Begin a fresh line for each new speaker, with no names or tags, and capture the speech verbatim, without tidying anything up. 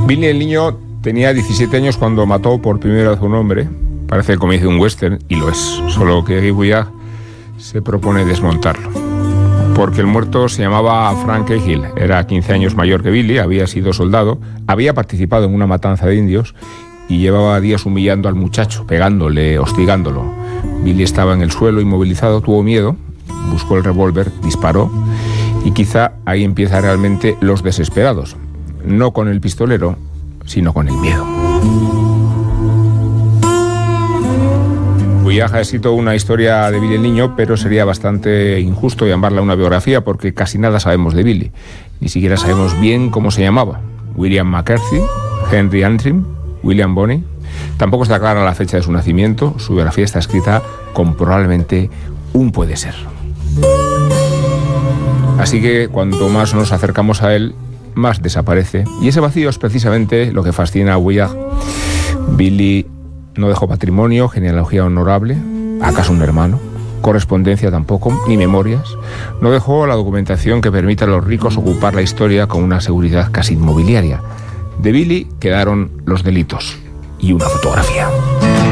Billy el niño tenía diecisiete años cuando mató por primera vez a un hombre. Parece el comienzo de un western, y lo es. Solo que Guy Bullard se propone desmontarlo. Porque el muerto se llamaba Frank Cahill, era quince años mayor que Billy, había sido soldado, había participado en una matanza de indios y llevaba días humillando al muchacho, pegándole, hostigándolo. Billy estaba en el suelo inmovilizado, tuvo miedo, buscó el revólver, disparó, y quizá ahí empieza realmente Los Desesperados. No con el pistolero, sino con el miedo. Bullard ha escrito una historia de Billy el niño, pero sería bastante injusto llamarla una biografía porque casi nada sabemos de Billy. Ni siquiera sabemos bien cómo se llamaba. William McCarthy, Henry Antrim, William Bonney. Tampoco está clara la fecha de su nacimiento. Su biografía está escrita con probablemente un puede ser. Así que cuanto más nos acercamos a él, más desaparece. Y ese vacío es precisamente lo que fascina a Bullard. Billy no dejó patrimonio, genealogía honorable, acaso un hermano, correspondencia tampoco, ni memorias. No dejó la documentación que permita a los ricos ocupar la historia con una seguridad casi inmobiliaria. De Billy quedaron los delitos y una fotografía.